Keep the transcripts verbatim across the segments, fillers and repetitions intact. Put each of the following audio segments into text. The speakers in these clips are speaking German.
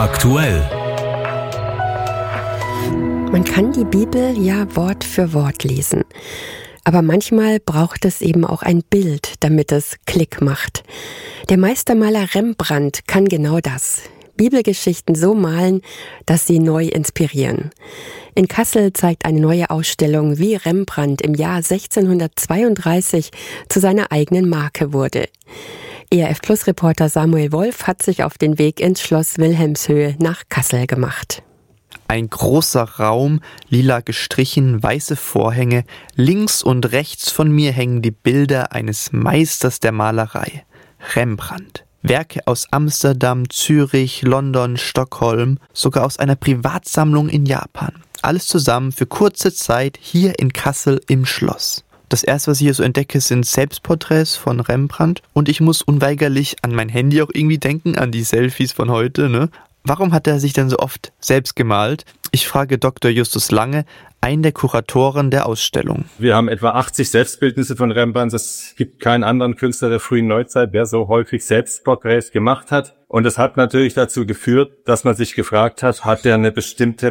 Aktuell. Man kann die Bibel ja Wort für Wort lesen. Aber manchmal braucht es eben auch ein Bild, damit es Klick macht. Der Meistermaler Rembrandt kann genau das. Bibelgeschichten so malen, dass sie neu inspirieren. In Kassel zeigt eine neue Ausstellung, wie Rembrandt im Jahr sechzehnhundertzweiunddreißig zu seiner eigenen Marke wurde. E R F-Plus-Reporter Samuel Wolf hat sich auf den Weg ins Schloss Wilhelmshöhe nach Kassel gemacht. Ein großer Raum, lila gestrichen, weiße Vorhänge. Links und rechts von mir hängen die Bilder eines Meisters der Malerei, Rembrandt. Werke aus Amsterdam, Zürich, London, Stockholm, sogar aus einer Privatsammlung in Japan. Alles zusammen für kurze Zeit hier in Kassel im Schloss. Das erste, was ich hier so entdecke, sind Selbstporträts von Rembrandt. Und ich muss unweigerlich an mein Handy auch irgendwie denken, an die Selfies von heute, ne? Warum hat er sich denn so oft selbst gemalt? Ich frage Doktor Justus Lange, einen der Kuratoren der Ausstellung. Wir haben etwa achtzig Selbstbildnisse von Rembrandt. Es gibt keinen anderen Künstler der frühen Neuzeit, der so häufig Selbstporträts gemacht hat. Und es hat natürlich dazu geführt, dass man sich gefragt hat, hat er eine bestimmte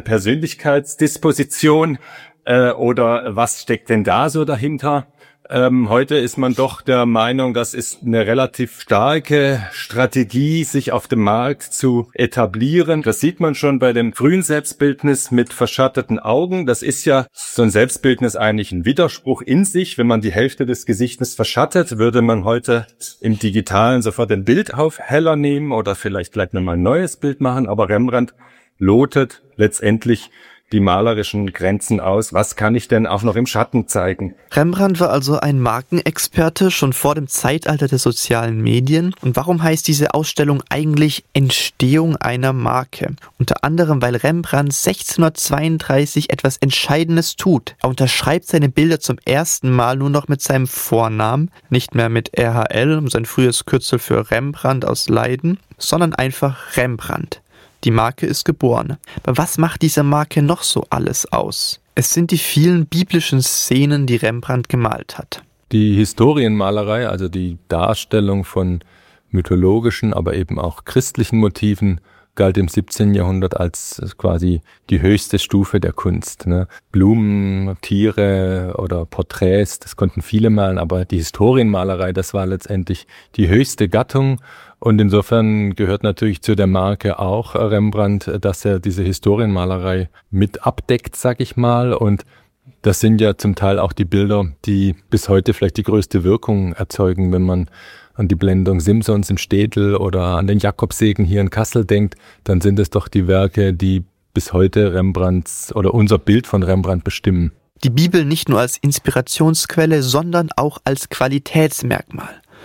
Persönlichkeitsdisposition äh, oder was steckt denn da so dahinter? Ähm, heute ist man doch der Meinung, das ist eine relativ starke Strategie, sich auf dem Markt zu etablieren. Das sieht man schon bei dem frühen Selbstbildnis mit verschatteten Augen. Das ist ja so ein Selbstbildnis eigentlich ein Widerspruch in sich. Wenn man die Hälfte des Gesichtes verschattet, würde man heute im Digitalen sofort den Bildaufheller nehmen oder vielleicht gleich nochmal ein neues Bild machen. Aber Rembrandt lotet letztendlich die malerischen Grenzen aus. Was kann ich denn auch noch im Schatten zeigen? Rembrandt war also ein Markenexperte schon vor dem Zeitalter der sozialen Medien. Und warum heißt diese Ausstellung eigentlich Entstehung einer Marke? Unter anderem, weil Rembrandt sechzehnhundertzweiunddreißig etwas Entscheidendes tut. Er unterschreibt seine Bilder zum ersten Mal nur noch mit seinem Vornamen, nicht mehr mit R H L, um sein frühes Kürzel für Rembrandt aus Leiden, sondern einfach Rembrandt. Die Marke ist geboren. Aber was macht diese Marke noch so alles aus? Es sind die vielen biblischen Szenen, die Rembrandt gemalt hat. Die Historienmalerei, also die Darstellung von mythologischen, aber eben auch christlichen Motiven, galt im siebzehnten Jahrhundert als quasi die höchste Stufe der Kunst. Ne? Blumen, Tiere oder Porträts, das konnten viele malen, aber die Historienmalerei, das war letztendlich die höchste Gattung. Und insofern gehört natürlich zu der Marke auch Rembrandt, dass er diese Historienmalerei mit abdeckt, sag ich mal. Und das sind ja zum Teil auch die Bilder, die bis heute vielleicht die größte Wirkung erzeugen, wenn man an die Blendung Simsons im Städel oder an den Jakobsegen hier in Kassel denkt, dann sind es doch die Werke, die bis heute Rembrandts oder unser Bild von Rembrandt bestimmen. Die Bibel nicht nur als Inspirationsquelle, sondern auch als Qualitätsmerkmal.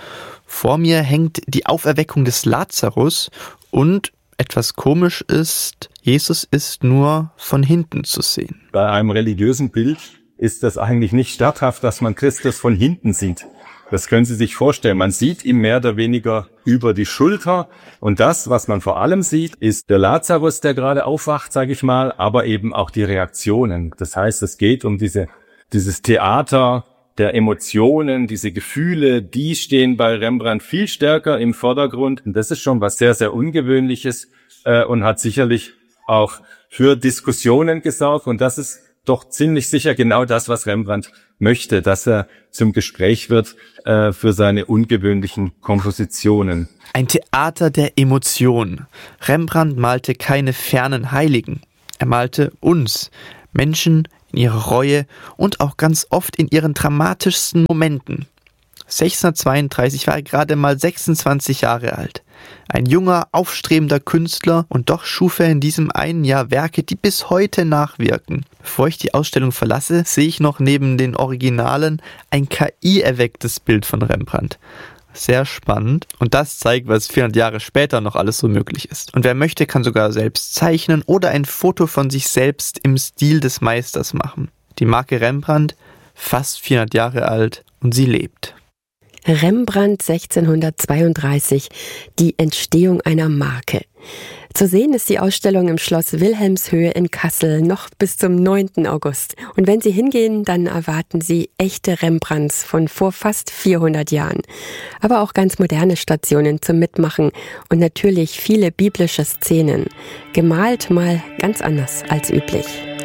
Vor mir hängt die Auferweckung des Lazarus und etwas komisch ist, Jesus ist nur von hinten zu sehen. Bei einem religiösen Bild ist das eigentlich nicht statthaft, dass man Christus von hinten sieht. Das können Sie sich vorstellen. Man sieht ihm mehr oder weniger über die Schulter. Und das, was man vor allem sieht, ist der Lazarus, der gerade aufwacht, sage ich mal, aber eben auch die Reaktionen. Das heißt, es geht um diese dieses Theater der Emotionen, diese Gefühle, die stehen bei Rembrandt viel stärker im Vordergrund. Und das ist schon was sehr, sehr Ungewöhnliches äh, und hat sicherlich auch für Diskussionen gesorgt. Und das ist doch ziemlich sicher genau das, was Rembrandt möchte, dass er zum Gespräch wird äh, für seine ungewöhnlichen Kompositionen. Ein Theater der Emotionen. Rembrandt malte keine fernen Heiligen. Er malte uns, Menschen in ihrer Reue und auch ganz oft in ihren dramatischsten Momenten. sechzehnhundertzweiunddreißig war er gerade mal sechsundzwanzig Jahre alt. Ein junger, aufstrebender Künstler und doch schuf er in diesem einen Jahr Werke, die bis heute nachwirken. Bevor ich die Ausstellung verlasse, sehe ich noch neben den Originalen ein K I-erwecktes Bild von Rembrandt. Sehr spannend und das zeigt, was vierhundert Jahre später noch alles so möglich ist. Und wer möchte, kann sogar selbst zeichnen oder ein Foto von sich selbst im Stil des Meisters machen. Die Marke Rembrandt, fast vierhundert Jahre alt und sie lebt. Rembrandt sechzehnhundertzweiunddreißig, die Entstehung einer Marke. Zu sehen ist die Ausstellung im Schloss Wilhelmshöhe in Kassel noch bis zum neunten August. Und wenn Sie hingehen, dann erwarten Sie echte Rembrandts von vor fast vierhundert Jahren. Aber auch ganz moderne Stationen zum Mitmachen und natürlich viele biblische Szenen. Gemalt mal ganz anders als üblich.